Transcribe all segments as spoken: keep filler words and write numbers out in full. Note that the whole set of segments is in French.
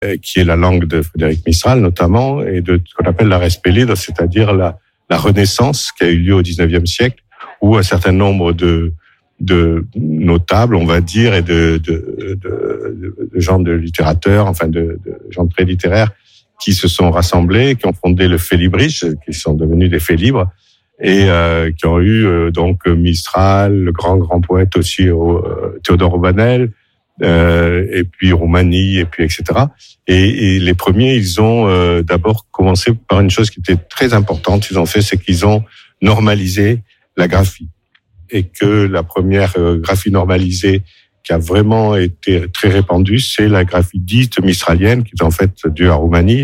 qui est la langue de Frédéric Mistral notamment, et de ce qu'on appelle la res pellida, c'est-à-dire la, la Renaissance qui a eu lieu au dix-neuvième siècle, où un certain nombre de, de notables, on va dire, et de, de, de, de gens de littérateurs, enfin de, de gens très littéraires, qui se sont rassemblés, qui ont fondé le Félibrige, qui sont devenus des Félibres, et euh, qui ont eu euh, donc Mistral, le grand grand poète aussi, euh, Théodore Aubanel, euh, et puis Roumanie, et puis et cetera. Et, et les premiers, ils ont euh, d'abord commencé par une chose qui était très importante. Ils ont fait, c'est qu'ils ont normalisé la graphie, et que la première euh, graphie normalisée qui a vraiment été très répandue, c'est la graphie dite mistralienne, qui est en fait due à Roumanie,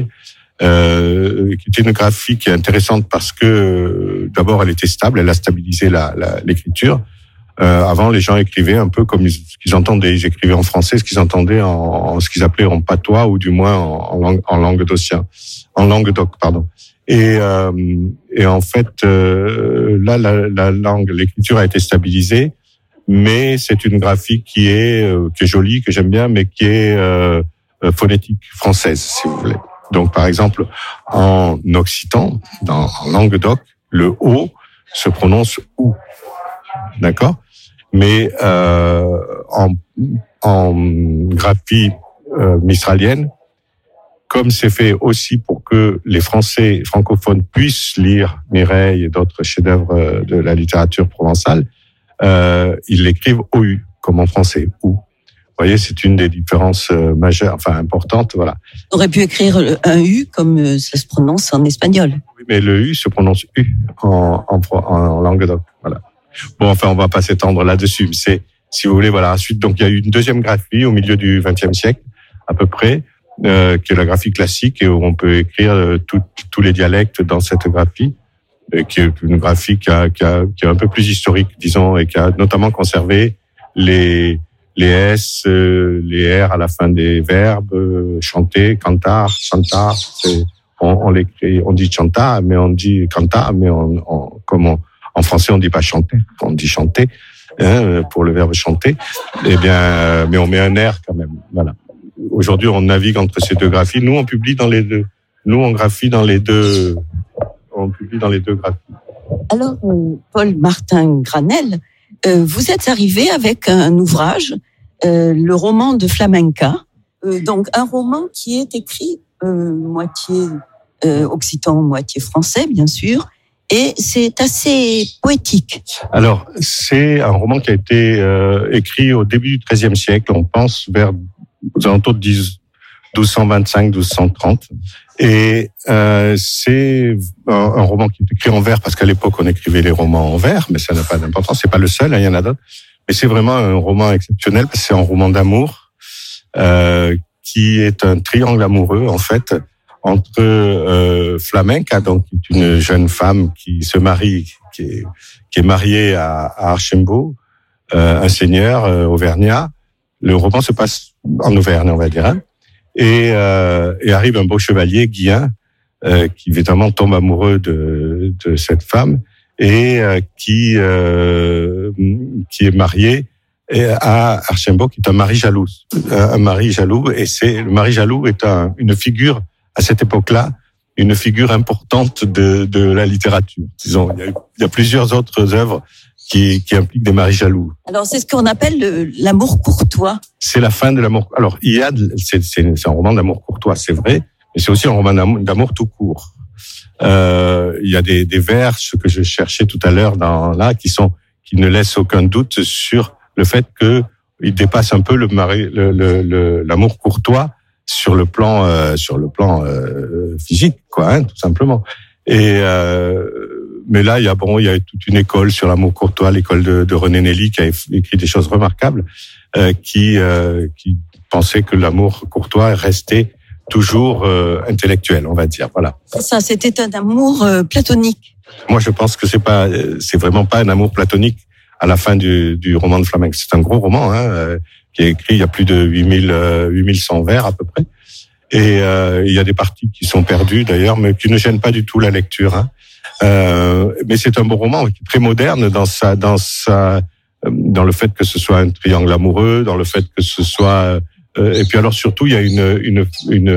euh, qui est une graphie qui est intéressante parce que euh, d'abord elle était stable, elle a stabilisé la, la, l'écriture. Euh, avant, les gens écrivaient un peu comme ce qu'ils entendaient. Ils écrivaient en français ce qu'ils entendaient en, en ce qu'ils appelaient en patois, ou du moins en, en langue, en langue d'Ossien, en langue d'oc, pardon. Et, euh, et en fait, euh, là, la, la langue, l'écriture a été stabilisée, mais c'est une graphie qui est, euh, qui est jolie, que j'aime bien, mais qui est euh, phonétique française, si vous voulez. Donc, par exemple, en occitan, dans, en langue d'oc, le O se prononce OU, d'accord? Mais euh, en, en graphie euh, mistralienne, comme c'est fait aussi pour que les Français francophones puissent lire Mireille et d'autres chefs-d'œuvre de la littérature provençale, euh, ils l'écrivent O U, comme en français, OU. Vous voyez, c'est une des différences majeures, enfin importantes, voilà. On aurait pu écrire un U comme ça se prononce en espagnol. Oui, mais le U se prononce U en, en, en langue d'oc, voilà. Bon, enfin, on va pas s'étendre là-dessus. C'est, si vous voulez, voilà. Ensuite, donc, il y a eu une deuxième graphie au milieu du vingtième siècle, à peu près, euh, qui est la graphie classique, et où on peut écrire euh, tout, tous les dialectes dans cette graphie, et qui est une graphie qui, a, qui, a, qui est un peu plus historique, disons, et qui a notamment conservé les, les S, euh, les R à la fin des verbes, euh, chanter, cantar, chantar. C'est, on, on l'écrit, on dit chantar, mais on dit cantar, mais on, on comme on, en français, on dit pas chanter, on dit chanter, hein, pour le verbe chanter. Eh bien, mais on met un R quand même. Voilà. Aujourd'hui, on navigue entre ces deux graphies. Nous, on publie dans les deux. Nous, on graphie dans les deux. On publie dans les deux graphies. Alors, Paul Martin Granel, euh, vous êtes arrivé avec un ouvrage, euh, le roman de Flamenca. Euh, donc, un roman qui est écrit euh, moitié euh, occitan, moitié français, bien sûr. Et c'est assez poétique. Alors, c'est un roman qui a été euh, écrit au début du treizième siècle, on pense vers aux alentours de douze cent vingt-cinq, douze cent trente. Et euh, c'est un, un roman qui est écrit en vers, parce qu'à l'époque, on écrivait les romans en vers, mais ça n'a pas d'importance, c'est pas le seul, hein, il y en a d'autres. Mais c'est vraiment un roman exceptionnel, parce que c'est un roman d'amour, euh, qui est un triangle amoureux, en fait, entre euh, Flamenca, donc une jeune femme qui se marie, qui est, qui est mariée à, à Archambault, euh, un seigneur euh, auvergnat. Le roman se passe en Auvergne, on va dire, hein, et, euh, et arrive un beau chevalier, Guillain, euh, qui évidemment tombe amoureux de, de cette femme, et euh, qui euh, qui est marié à Archambault, qui est un mari jaloux, un mari jaloux, et c'est le mari jaloux est un, une figure à cette époque-là, une figure importante de, de la littérature. Disons, il y a, il y a plusieurs autres œuvres qui, qui impliquent des maris jaloux. Alors, c'est ce qu'on appelle le, l'amour courtois. C'est la fin de l'amour. Alors, il y a, c'est, c'est, c'est un roman d'amour courtois, c'est vrai, mais c'est aussi un roman d'amour, d'amour tout court. Euh, il y a des, des vers, ce que je cherchais tout à l'heure dans là, qui sont, qui ne laissent aucun doute sur le fait que il dépasse un peu le mari, le, le, le l'amour courtois sur le plan euh, sur le plan euh, physique, quoi, hein, tout simplement. Et euh, mais là, il y a bon, il y a toute une école sur l'amour courtois, l'école de, de René Nelly, qui a écrit des choses remarquables, euh, qui euh, qui pensait que l'amour courtois restait toujours euh, intellectuel, on va dire. Voilà. C'est ça, c'était un amour euh, platonique. Moi, je pense que c'est pas, c'est vraiment pas un amour platonique à la fin du, du roman de Flamenca. C'est un gros roman, hein. Euh, qui est écrit, il y a plus de huit mille, huit mille cent vers à peu près. Et euh, il y a des parties qui sont perdues d'ailleurs, mais qui ne gênent pas du tout la lecture. Hein. Euh, mais c'est un beau roman, très moderne dans sa, dans sa, dans le fait que ce soit un triangle amoureux, dans le fait que ce soit et puis alors surtout, il y a une, une, une